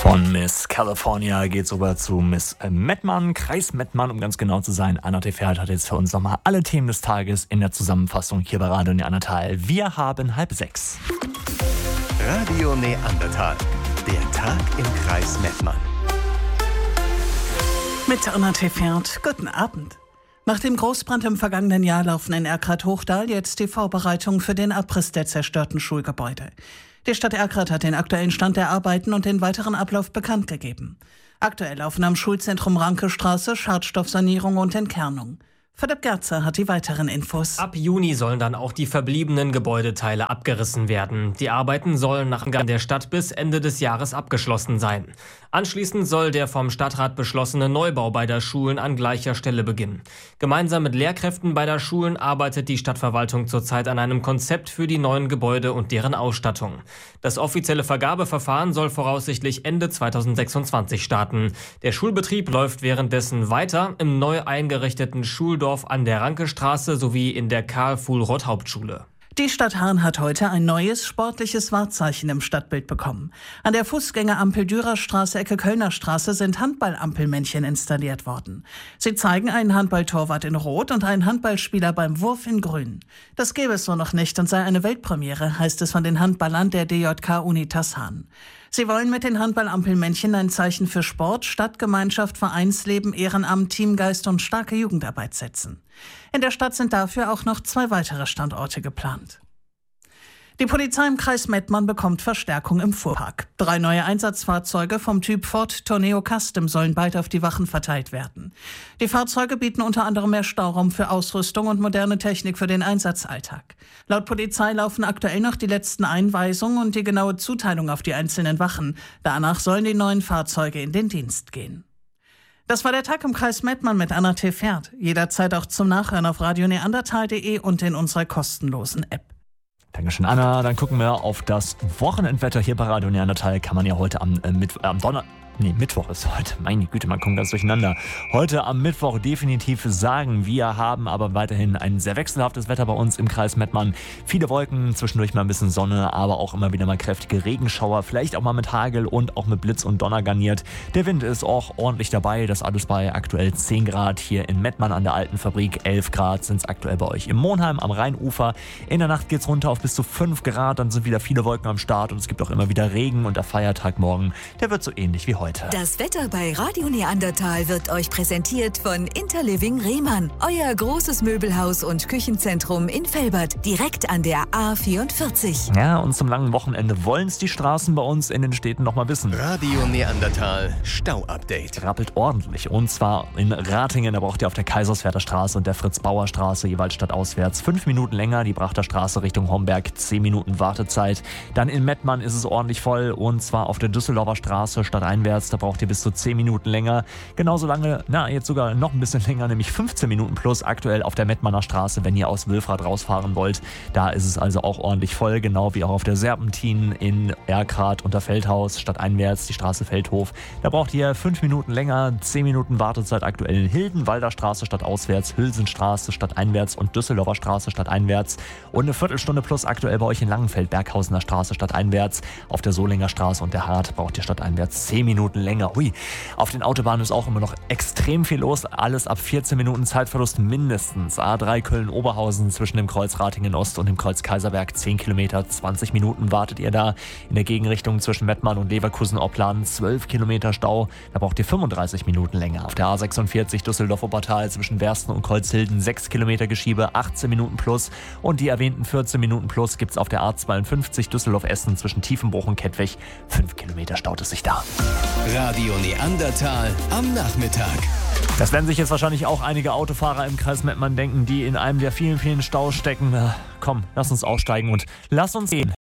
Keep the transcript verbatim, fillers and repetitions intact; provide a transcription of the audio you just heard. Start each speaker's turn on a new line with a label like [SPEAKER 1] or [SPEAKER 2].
[SPEAKER 1] Von Miss California geht's rüber zu Miss Mettmann, Kreis Mettmann, um ganz genau zu sein. Anna Tefert hat jetzt für uns nochmal alle Themen des Tages in der Zusammenfassung hier bei Radio Neandertal. Wir haben halb sechs.
[SPEAKER 2] Radio Neandertal, der Tag im Kreis Mettmann.
[SPEAKER 3] Mit Anna Tefert, guten Abend. Nach dem Großbrand im vergangenen Jahr laufen in Erkrath-Hochdal jetzt die Vorbereitungen für den Abriss der zerstörten Schulgebäude. Die Stadt Erkrath hat den aktuellen Stand der Arbeiten und den weiteren Ablauf bekannt gegeben. Aktuell laufen am Schulzentrum Rankestraße Schadstoffsanierung und Entkernung. Philipp Gerzer hat die weiteren Infos.
[SPEAKER 4] Ab Juni sollen dann auch die verbliebenen Gebäudeteile abgerissen werden. Die Arbeiten sollen nach Angaben der Stadt bis Ende des Jahres abgeschlossen sein. Anschließend soll der vom Stadtrat beschlossene Neubau beider Schulen an gleicher Stelle beginnen. Gemeinsam mit Lehrkräften beider Schulen arbeitet die Stadtverwaltung zurzeit an einem Konzept für die neuen Gebäude und deren Ausstattung. Das offizielle Vergabeverfahren soll voraussichtlich Ende zweitausendsechsundzwanzig starten. Der Schulbetrieb läuft währenddessen weiter im neu eingerichteten Schuldorf an der Rankestraße sowie in der Karl-Fuhl-Rott-Hauptschule.
[SPEAKER 3] Die Stadt Hahn hat heute ein neues sportliches Wahrzeichen im Stadtbild bekommen. An der Fußgängerampel Dürerstraße, Ecke Kölner Straße sind Handballampelmännchen installiert worden. Sie zeigen einen Handballtorwart in Rot und einen Handballspieler beim Wurf in Grün. Das gäbe es so noch nicht und sei eine Weltpremiere, heißt es von den Handballern der D J K Unitas Hahn. Sie wollen mit den Handballampelmännchen ein Zeichen für Sport, Stadtgemeinschaft, Vereinsleben, Ehrenamt, Teamgeist und starke Jugendarbeit setzen. In der Stadt sind dafür auch noch zwei weitere Standorte geplant. Die Polizei im Kreis Mettmann bekommt Verstärkung im Fuhrpark. Drei neue Einsatzfahrzeuge vom Typ Ford Tourneo Custom sollen bald auf die Wachen verteilt werden. Die Fahrzeuge bieten unter anderem mehr Stauraum für Ausrüstung und moderne Technik für den Einsatzalltag. Laut Polizei laufen aktuell noch die letzten Einweisungen und die genaue Zuteilung auf die einzelnen Wachen. Danach sollen die neuen Fahrzeuge in den Dienst gehen. Das war der Tag im Kreis Mettmann mit Anna Tefert. Jederzeit auch zum Nachhören auf radio neandertal punkt de und in unserer kostenlosen App.
[SPEAKER 1] Dankeschön, Anna. Dann gucken wir auf das Wochenendwetter hier bei Radio Neandertal. Kann man ja heute am, äh, Mittwoch, äh, am Donner... Nee, Mittwoch ist heute. Meine Güte, man kommt ganz durcheinander. Heute am Mittwoch definitiv sagen. Wir haben aber weiterhin ein sehr wechselhaftes Wetter bei uns im Kreis Mettmann. Viele Wolken, zwischendurch mal ein bisschen Sonne, aber auch immer wieder mal kräftige Regenschauer. Vielleicht auch mal mit Hagel und auch mit Blitz und Donner garniert. Der Wind ist auch ordentlich dabei. Das alles bei aktuell zehn Grad hier in Mettmann an der alten Fabrik. elf Grad sind es aktuell bei euch im Monheim am Rheinufer. In der Nacht geht es runter auf bis zu fünf Grad. Dann sind wieder viele Wolken am Start und es gibt auch immer wieder Regen. Und der Feiertag morgen, der wird so ähnlich wie heute.
[SPEAKER 5] Das Wetter bei Radio Neandertal wird euch präsentiert von Interliving Rehmann, euer großes Möbelhaus und Küchenzentrum in Velbert, direkt an der A vierundvierzig.
[SPEAKER 1] Ja, und zum langen Wochenende wollen es die Straßen bei uns in den Städten noch mal wissen.
[SPEAKER 2] Radio Neandertal Stau-Update.
[SPEAKER 1] Rappelt ordentlich. Und zwar in Ratingen, da braucht ihr auf der Kaiserswerther Straße und der Fritz-Bauer-Straße jeweils stadtauswärts fünf Minuten länger. Die Brachter Straße Richtung Homberg, zehn Minuten Wartezeit. Dann in Mettmann ist es ordentlich voll und zwar auf der Düsseldorfer Straße stadteinwärts. Da braucht ihr bis zu zehn Minuten länger. Genauso lange, na jetzt sogar noch ein bisschen länger, nämlich fünfzehn Minuten plus aktuell auf der Mettmanner Straße, wenn ihr aus Wülfrath rausfahren wollt. Da ist es also auch ordentlich voll, genau wie auch auf der Serpentin in Erkrath unter Feldhaus, stadteinwärts, die Straße Feldhof. Da braucht ihr fünf Minuten länger, zehn Minuten Wartezeit aktuell in Hildenwalder Straße stadtauswärts, Hülsenstraße stadteinwärts und Düsseldorfer Straße stadteinwärts und eine Viertelstunde plus aktuell bei euch in Langenfeld, Berghausener Straße stadteinwärts. Auf der Solinger Straße und der Hart braucht ihr stadteinwärts zehn Minuten länger. Hui, auf den Autobahnen ist auch immer noch extrem viel los. Alles ab vierzehn Minuten Zeitverlust mindestens. A drei Köln-Oberhausen zwischen dem Kreuz Ratingen-Ost und dem Kreuz Kaiserberg zehn Kilometer, zwanzig Minuten wartet ihr da. In der Gegenrichtung zwischen Mettmann und Leverkusen-Opladen zwölf Kilometer Stau. Da braucht ihr fünfunddreißig Minuten länger. Auf der A sechsundvierzig Düsseldorf-Obertal zwischen Wersten und Kreuzhilden sechs Kilometer Geschiebe, achtzehn Minuten plus. Und die erwähnten vierzehn Minuten plus gibt es auf der A zweiundfünfzig Düsseldorf-Essen zwischen Tiefenbruch und Kettwig. fünf Kilometer staut es sich da.
[SPEAKER 2] Radio Neandertal am Nachmittag.
[SPEAKER 1] Das werden sich jetzt wahrscheinlich auch einige Autofahrer im Kreis Mettmann denken, die in einem der vielen, vielen Staus stecken. Komm, lass uns aussteigen und lass uns gehen.